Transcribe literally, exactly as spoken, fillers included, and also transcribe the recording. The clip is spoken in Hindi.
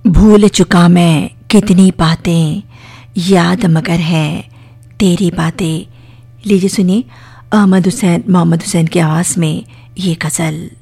भूल चुका मैं कितनी बातें, याद मगर है तेरी बातें। लीजिए सुनिए अहमद हुसैन मोहम्मद हुसैन की आवाज़ में ये गज़ल।